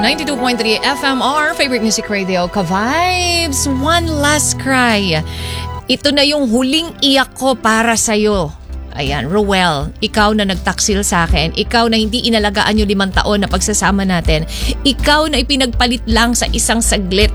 92.3 FMR, favorite music radio, Ka-Vibes, One Last Cry. Ito na yung huling iyak ko para sa'yo. Ayan, Ruel, ikaw na nagtaksil sa akin. Ikaw na hindi inalagaan yung 5 taon na pagsasama natin. Ikaw na ipinagpalit lang sa isang saglit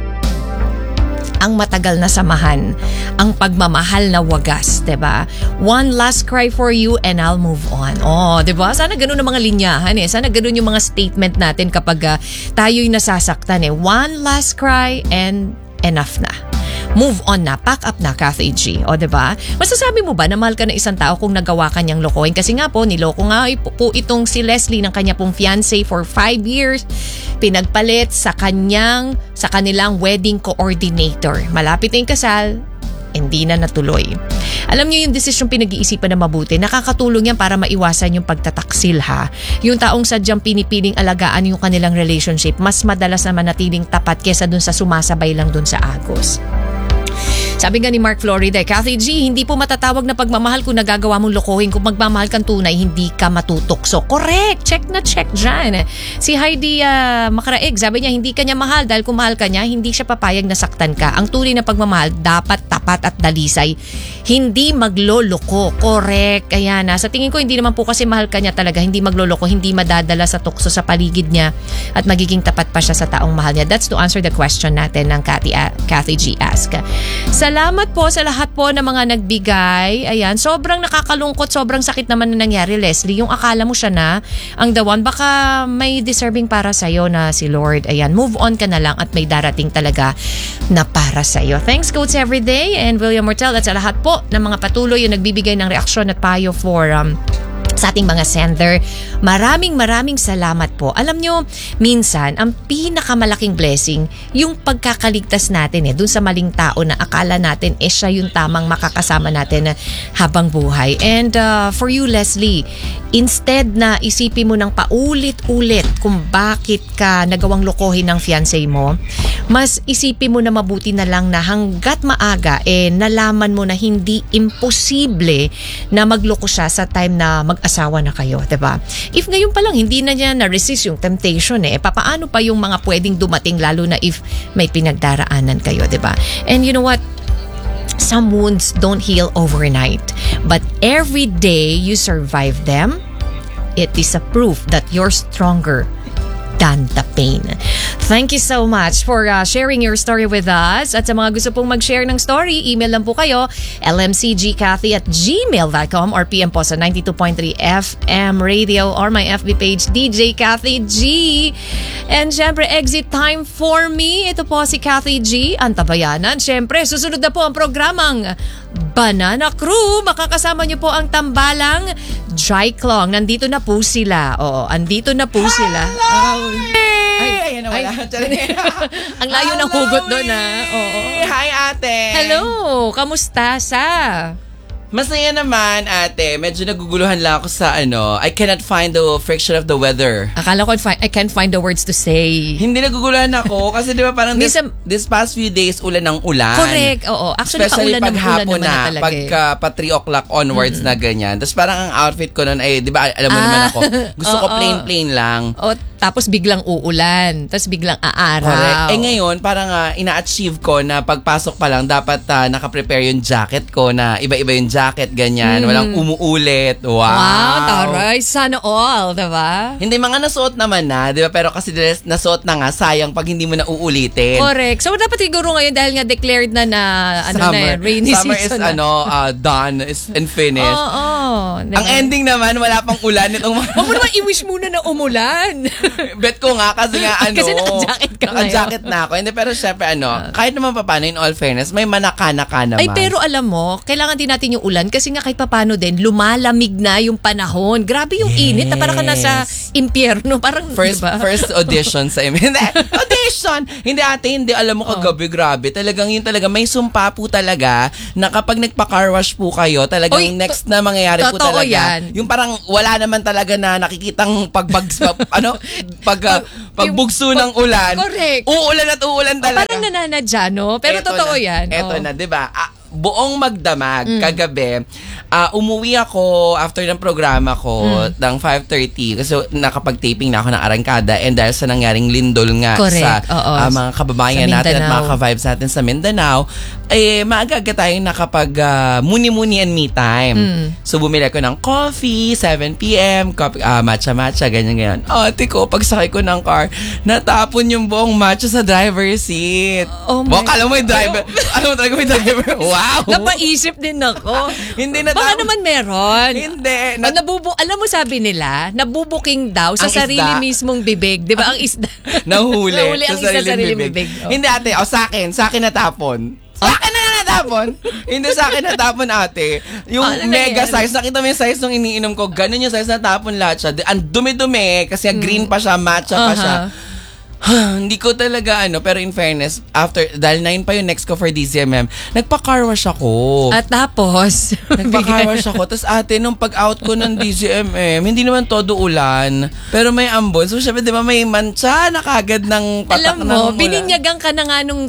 ang matagal na samahan, ang pagmamahal na wagas, 'di ba? One last cry for you and I'll move on. Oh, 'di ba? Sana ganoon ang mga linyahan eh. Sana ganoon yung mga statement natin kapag tayo'y nasasaktan eh. One last cry and enough na. Move on na, pack up na, Kathy G. O, diba? Masasabi mo ba na mahal ka na isang tao kung nagawa ka niyang lokohin? Kasi nga po, niloko nga po itong si Leslie ng kanya pong fiancé for 5 years. Pinagpalit sa kanilang wedding coordinator. Malapit na yung kasal, hindi na natuloy. Alam niyo yung desisyon pinag-iisipan na mabuti, nakakatulong yan para maiwasan yung pagtataksil ha. Yung taong sadyang pinipiling alagaan yung kanilang relationship, mas madalas na manatiling tapat kesa dun sa sumasabay lang dun sa agos. Sabi nga ni Mark Florida, Kathy G, hindi po matatawag na pagmamahal kung nagagawa mong lokohin. Kung magmamahal kang tunay, hindi ka matutokso. Correct! Check na check dyan. Si Heidi Makaraig, sabi niya, hindi ka niya mahal dahil kung mahal ka niya, hindi siya papayag na saktan ka. Ang tunay na pagmamahal, dapat tapat at dalisay. Hindi magloloko. Correct. Ayan, sa tingin ko, hindi naman po kasi mahal ka niya talaga. Hindi magloloko, hindi madadala sa tukso sa paligid niya at magiging tapat pa siya sa taong mahal niya. That's to answer the question natin ng Kathy G. Ask. Salamat po sa lahat po ng mga nagbigay. Ayan, sobrang nakakalungkot, sobrang sakit naman na nangyari, Leslie. Yung akala mo siya na ang the one, baka may deserving para sa'yo na si Lord. Ayan, move on ka na lang at may darating talaga na para sa'yo. Thanks, Coach Everyday and William Mortel at sa lahat po ng mga patuloy yung nagbibigay ng reaksyon at payo for sa ating mga sender. Maraming salamat po. Alam nyo, minsan, ang pinakamalaking blessing, yung pagkakaligtas natin dun sa maling tao na akala natin siya yung tamang makakasama natin habang buhay. And for you, Leslie, instead na isipin mo ng paulit-ulit kung bakit ka nagawang lokohin ng fiancé mo, mas isipin mo na mabuti na lang na hanggat maaga, nalaman mo na hindi imposible na magloko siya sa time na mag-asawa na kayo, diba? If ngayon pa lang hindi na niya na-resist yung temptation papaano pa yung mga pwedeng dumating lalo na if may pinagdaraanan kayo, diba? And you know what? Some wounds don't heal overnight, but every day you survive them, it is a proof that you're stronger than the pain. Thank you so much for sharing your story with us. At sa mga gusto pong mag-share ng story, email lang po kayo lmcgkathy@gmail.com or PM po sa 92.3 FM Radio or my FB page DJ Kathy G. And syempre, exit time for me. Ito po si Kathy G, Antabayanan. Syempre, susunod na po ang programang Banana Crew. Makakasama niyo po ang tambalang Dry Clong. Nandito na po sila. Oo, andito na po sila. Ay, wala. Ang layo ng hugot doon Oo. Hi, ate. Hello, kamusta Masaya naman, ate. Medyo naguguluhan lang ako sa I cannot find the friction of the weather. Akala ko I can't find the words to say. Hindi naguguluhan ako kasi di ba parang this past few days ulan ng ulan. Correct, oo. Actually, especially paulan ng ulan naman na talaga pagka pa 3 o'clock onwards na ganyan. Tapos parang ang outfit ko nun di ba alam mo naman ako, gusto ko plain lang. O, tapos biglang uulan. Tapos biglang aaraw. Correct. Ngayon, parang ina-achieve ko na pagpasok pa lang dapat naka-prepare yung jacket ko na iba-iba yung jacket, ganyan. Walang umuulit. Wow, taray. Sana all, diba? Hindi, mga nasuot naman na, di ba? Pero kasi nasuot na nga, sayang pag hindi mo na uulitin. Correct. So, dapat siguro ngayon dahil nga declared na rainy summer season. Summer is done and finished. Oo. Diba? Ang ending naman, wala pang ulan. Huwag mo naman i-wish muna na umulan. Bet ko nga kasi nga kasi naka-jacket ka ngayon. Naka-jacket na ako. Hindi, pero syempre kahit naman paano, in all fairness, may manaka-naka naman. Ay, pero alam mo, kailangan din natin yung ulan kasi nga kahit paano din, lumalamig na yung panahon. Grabe yung init na parang ka nasa impyerno. Parang, first audition sa Hindi, audition! Hindi, ate, hindi. Alam mo, kagabi, grabe. Talagang yun talaga, may sumpa po talaga na kapag nagpa-car wash po kayo, talagang next na mangyayari po talaga. Yan. Yung parang wala naman talaga na nakikitang pagbugso ng ulan. Correct. Uulan at uulan talaga. Parang nananadya, no? Pero totoo yan. Eto na, di ba? buong magdamag kagabi. Umuwi ako after ng programa ko ng 5:30 kasi nakapag-taping na ako ng Arangkada and dahil sa nangyaring lindol nga Correct. sa mga kababayan natin at mga ka-vibes natin sa Mindanao, maaga-aga tayong nakapag muni-muni and me time. So bumili ko ng coffee, 7 p.m., matcha-matcha, ganyan-ganyan. Ate ko, pagsakay ko ng car, natapon yung buong matcha sa driver's seat. Oh my Alam mo yung driver. Alam mo talaga may driver. Wow! Napaisip din ako. Hindi na Baka naman meron. Hindi. Alam mo sabi nila, nabubuking daw sa Ang sarili isda. mismong bibig. Di ba ang isda? Nahuli Nahuli ang isda sa sariling bibig. Oh. Hindi ate, sa akin natapon. Sa akin na natapon. Hindi sa akin natapon ate. Yung Ano mega nangyari? size, nakita mo yung size nung iniinom ko, ganun yung size natapon lahat siya. Ang dumi-dumi kasi green pa siya, matcha pa siya. Hindi ko talaga pero in fairness, dahil 9 pa yung next ko for DZMM, nagpa-car wash ako. At tapos, Nagpa-car wash ako. Tapos ate, nung pag-out ko ng DZMM, hindi naman todo ulan, pero may ambon. So syempre, di ba, may mancha na kagad ng patak alam ng mo, ulan. bininyagan ka na nga nung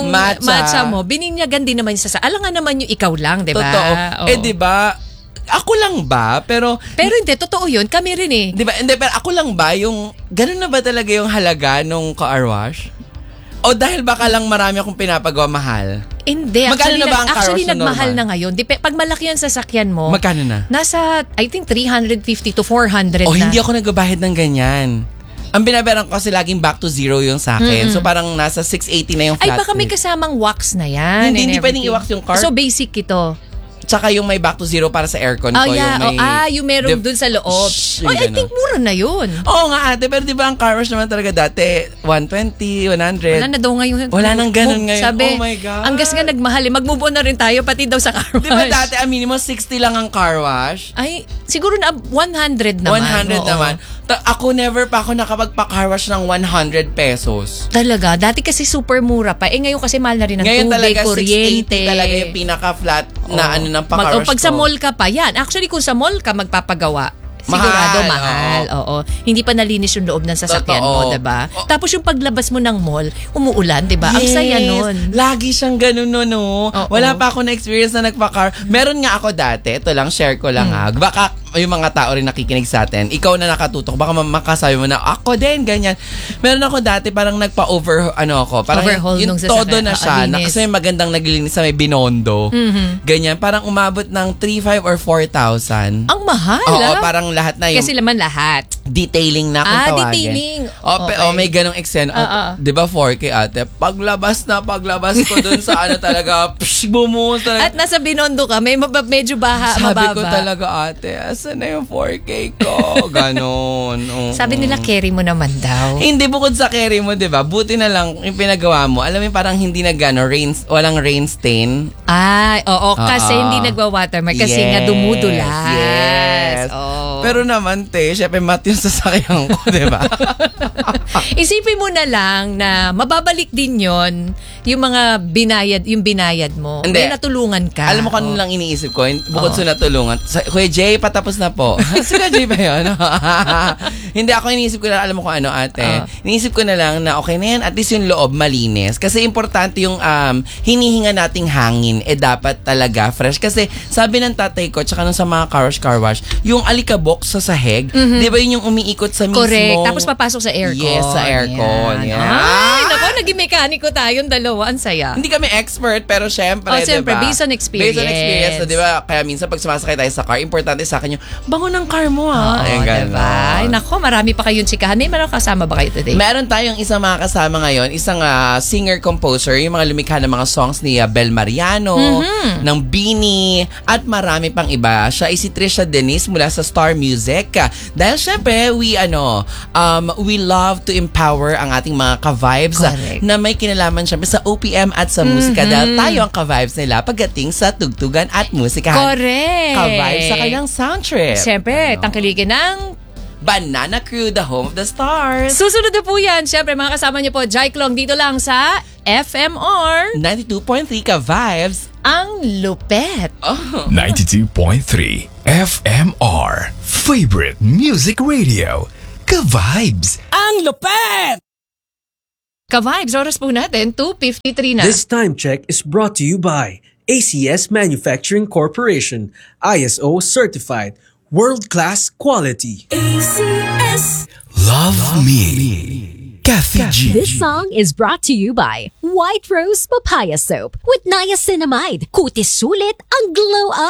matcha mo. Bininyagan din naman sa alam nga naman yung ikaw lang, di ba? Totoo. Oo. Di ba, ako lang ba? Pero hindi, totoo yun. Kami rin eh. di ba, hindi, pero ako lang ba yung, ganun na ba talaga yung halaga nung car wash? O dahil baka lang marami akong pinapagawa mahal? Hindi. Magkano na ba ang car Actually, wash na nagmahal normal? na ngayon. Pag malaki yung sasakyan mo, Magkano na? nasa, I think, 350 to 400 O na. hindi ako nagbabayad ng ganyan. Ang binabayaran ko kasi laging back to zero yung sa akin. So parang nasa 680 na yung Ay, flat baka may rate. kasamang wax na yan. Hindi and pwedeng everything. i-wax yung car. So, basic ito. Tsaka yung may back to zero para sa aircon ko. Yeah. Yung may... Yung meron dun sa loob. Yung I think mura na yun. Oo nga ate, pero di ba ang car wash naman talaga dati, 120, 100. Wala na daw ngayon. Wala nang ganun ngayon. Sabi, Oh my God. ang gas nga nagmahal. Mag-move on na rin tayo, pati daw sa car wash. Di ba dati, minimum 60 lang ang car wash? Ay, siguro na 100 naman. 100 oo. naman. Ako never pa ako nakapagpa-car wash ng 100 pesos. Talaga. Dati kasi super mura pa. Ngayon kasi mahal na rin ang Ngayon tubig, talaga, kuryente. 680 talaga yung pinaka-flat na ng pa-car wash Pag sa ko. mall ka pa, yan. Actually, kung sa mall ka magpapagawa, sigurado mahal. Oo. Hindi pa nalinis yung loob ng sasakyan mo, Totoo. 'di ba? Tapos yung paglabas mo ng mall, umuulan, 'di ba? Ang saya nun. Lagi siyang ganun no. Oo. Wala pa ako na experience na nagpa-car. Meron nga ako dati, ito lang, share ko lang baka yung mga tao rin nakikinig sa atin, ikaw na nakatutok, baka makasabi mo na, ako din, ganyan. Meron ako dati, parang nagpa-over, parang Overhaul yung nung sasakyan. todo na siya, Linis. kasi may magandang naglilinis sa may Binondo. Ganyan, parang umabot ng 3,500 or 4,000. Ang mahal, Oo, parang lahat na yung Kasi laman lahat. detailing na kung tawagin. Detailing. Okay. May ganong eksena. Di ba 4K ate? Paglabas ko dun sa talaga, bumuhos talaga. At nasa Binondo ka, medyo Sabi mababa. ko talaga ate, asan na yung 4K ko? Ganon. Oo. Sabi nila, carry mo naman daw. Hindi, bukod sa carry mo, di ba? Buti na lang yung pinagawa mo. Alam mo, parang hindi na walang rain stain. Ay, oo. Kasi hindi nagwa-watermark. Kasi nga dumudulas. Yes. Oo. Pero naman, syempre mat yung sasakyan ko, di ba? Isipin mo na lang na mababalik din yon yung mga binayad mo. Hindi. May natulungan ka. Alam mo kung ano lang iniisip ko, bukod sa natulungan. Kuya Jay, patapos na po. Si Kuya Jay ba yun? Hindi, ako iniisip ko na, alam mo kung ano ate. Iniisip ko na lang na okay na yan, at least yung loob malinis. Kasi importante yung hinihinga nating hangin, dapat talaga fresh. Kasi sabi ng tatay ko, tsaka nung sa mga car wash, yung alikabok sa sahig, di ba yun yung umiikot sa mismo? Correct. Tapos papasok sa aircon. Yes, sa aircon. Yan. Yan. Ay, naku, naging mekaniko tayong dalawa. Ang saya. Hindi kami expert, pero syempre, Siyempre, diba? based on experience. Based on experience, di ba? Kaya minsan pag sumasakay tayo sa car, importante sa akin yung, bango ng car mo ha. Oo, diba? Ay, naku, marami pa kayong chikahan. May meron kasama ba kayo today? Meron tayong isang mga kasama ngayon, isang singer-composer, yung mga lumikha ng mga songs ni Bel Mariano, ng Bini, at marami pang iba. Siya ay si Trisha Denise mula sa Star Music. Dahil syempre, we love to empower ang ating mga ka-vibes na may kinalaman syempre sa OPM at sa musika. Dahil tayo ang ka-vibes nila pagdating sa tugtugan at musikahan. Correct. Ka-vibes sa kanyang sound trip. Siyempre, tangkiligin ng Banana Crew, the home of the stars. susunod na po yan. Siyempre, mga kasama niyo po, Jai Klong, dito lang sa FMR. 92.3 ka-vibes. Ang lupet. 92.3 FMR. Favorite Music Radio. Ka-vibes. Ang lupet! Ka-vibes, oras po natin, 2:53 na. This time check is brought to you by ACS Manufacturing Corporation, ISO certified, world-class quality. Love Me. Kathy G. This song is brought to you by White Rose Papaya Soap with niacinamide. Kutis sulit ang glow up.